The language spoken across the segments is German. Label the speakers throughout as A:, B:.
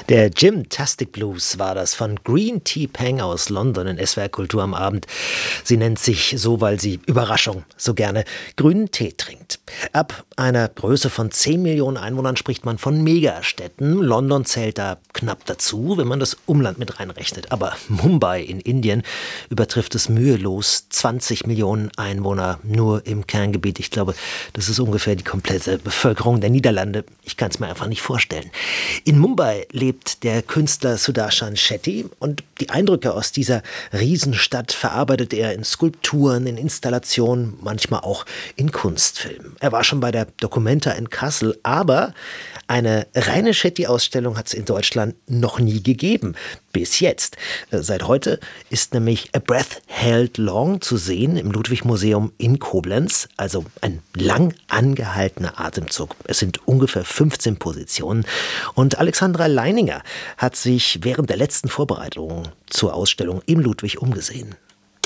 A: Der Gym-Tastic Blues war das von Green Tea Peng aus London in SWR Kultur am Abend. Sie nennt sich so, weil sie, Überraschung, so gerne grünen Tee trinkt. Ab einer Größe von 10 Millionen Einwohnern spricht man von Megastädten. London zählt da knapp dazu, wenn man das Umland mit reinrechnet. Aber Mumbai in Indien übertrifft es mühelos 20 Millionen Einwohner nur im Kerngebiet. Ich glaube, das ist ungefähr die komplette Bevölkerung der Niederlande. Ich kann es mir einfach nicht vorstellen. In Mumbai lebt der Künstler Sudarshan Shetty und die Eindrücke aus dieser Riesenstadt verarbeitet er in Skulpturen, in Installationen, manchmal auch in Kunstfilmen. Er war schon bei der Documenta in Kassel, aber eine reine Shetty-Ausstellung hat es in Deutschland noch nie gegeben. Bis jetzt. Seit heute ist nämlich A Breath Held Long zu sehen im Ludwig-Museum in Koblenz. Also ein lang angehaltener Atemzug. Es sind ungefähr 15 Positionen. Und Alexandra Leininger hat sich während der letzten Vorbereitungen zur Ausstellung im Ludwig umgesehen.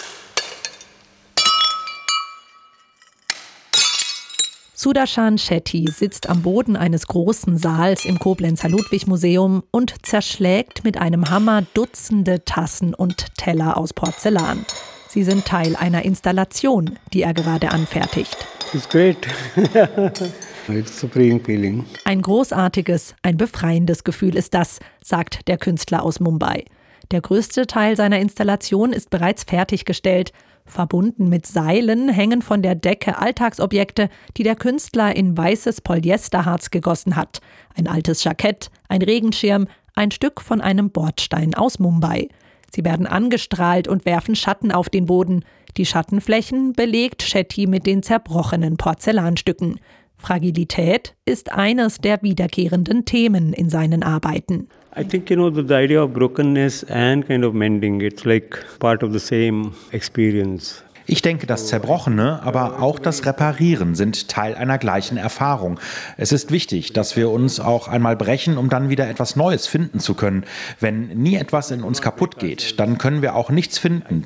B: Sudarshan Shetty sitzt am Boden eines großen Saals im Koblenzer Ludwig-Museum und zerschlägt mit einem Hammer Dutzende Tassen und Teller aus Porzellan. Sie sind Teil einer Installation, die er gerade anfertigt.
C: It's great. It's a freeing feeling.
B: Ein großartiges, ein befreiendes Gefühl ist das, sagt der Künstler aus Mumbai. Der größte Teil seiner Installation ist bereits fertiggestellt. Verbunden mit Seilen hängen von der Decke Alltagsobjekte, die der Künstler in weißes Polyesterharz gegossen hat. Ein altes Jackett, ein Regenschirm, ein Stück von einem Bordstein aus Mumbai. Sie werden angestrahlt und werfen Schatten auf den Boden. Die Schattenflächen belegt Shetty mit den zerbrochenen Porzellanstücken. Fragilität ist eines der wiederkehrenden Themen in seinen Arbeiten.
C: I think, the idea of brokenness and kind of mending, it's like part of the same experience.
D: Ich denke, das Zerbrochene, aber auch das Reparieren sind Teil einer gleichen Erfahrung. Es ist wichtig, dass wir uns auch einmal brechen, um dann wieder etwas Neues finden zu können. Wenn nie etwas in uns kaputt geht, dann können wir auch nichts finden,